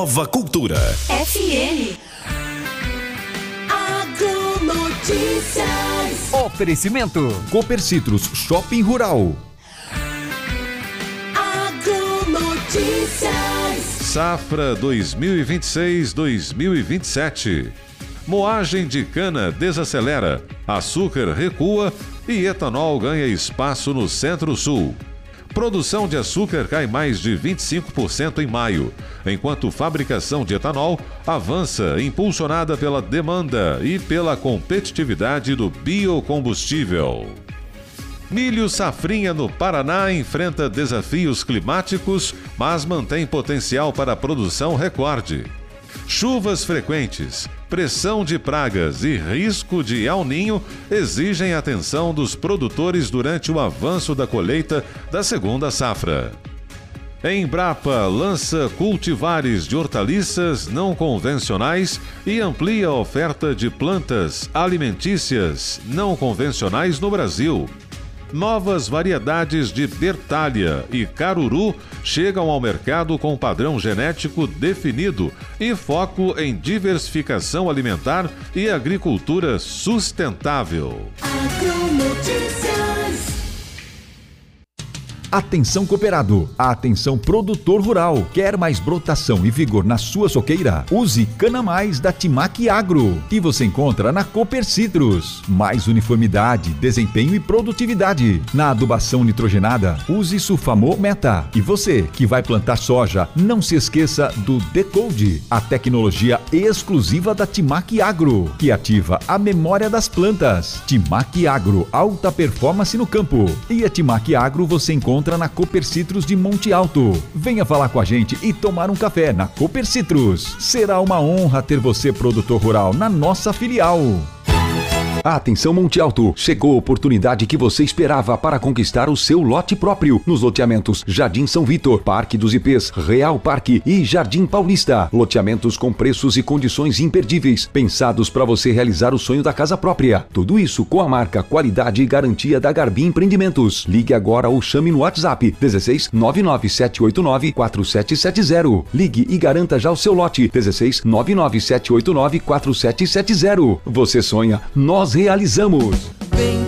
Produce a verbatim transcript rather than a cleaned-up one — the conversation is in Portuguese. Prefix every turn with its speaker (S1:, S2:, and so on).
S1: Nova Cultura.
S2: F M Agronotícias.
S3: Oferecimento Cooper Citrus Shopping Rural.
S2: Agronotícias.
S4: Safra dois mil e vinte e seis, dois mil e vinte e sete. Moagem de cana desacelera, açúcar recua e etanol ganha espaço no Centro-Sul. Produção de açúcar cai mais de vinte e cinco por cento em maio, enquanto fabricação de etanol avança impulsionada pela demanda e pela competitividade do biocombustível. Milho safrinha no Paraná enfrenta desafios climáticos, mas mantém potencial para produção recorde. Chuvas frequentes, pressão de pragas e risco de El Niño exigem atenção dos produtores durante o avanço da colheita da segunda safra. Embrapa lança cultivares de hortaliças não convencionais e amplia a oferta de plantas alimentícias não convencionais no Brasil. Novas variedades de bertalha e caruru chegam ao mercado com padrão genético definido e foco em diversificação alimentar e agricultura sustentável.
S2: Agronotícias.
S3: Atenção cooperado, atenção produtor rural. Quer mais brotação e vigor na sua soqueira? Use Cana Mais da Timac Agro, que você encontra na Cooper Citrus. Mais uniformidade, desempenho e produtividade. Na adubação nitrogenada, use Sulfamo Meta. E você que vai plantar soja, não se esqueça do Decode, a tecnologia exclusiva da Timac Agro, que ativa a memória das plantas. Timac Agro, alta performance no campo. E a Timac Agro você encontra na Cooper Citrus de Monte Alto. Venha falar com a gente e tomar um café na Cooper Citrus. Será uma honra ter você, produtor rural, na nossa filial. Atenção Monte Alto, chegou a oportunidade que você esperava para conquistar o seu lote próprio nos loteamentos Jardim São Vitor, Parque dos Ipês, Real Parque e Jardim Paulista. Loteamentos com preços e condições imperdíveis, pensados para você realizar o sonho da casa própria. Tudo isso com a marca, qualidade e garantia da Garbi Empreendimentos. Ligue agora ou chame no WhatsApp dezesseis nove nove sete oito nove quatro sete sete zero. Ligue e garanta já o seu lote dezesseis nove nove sete oito nove quatro sete sete zero. Você sonha, nós realizamos.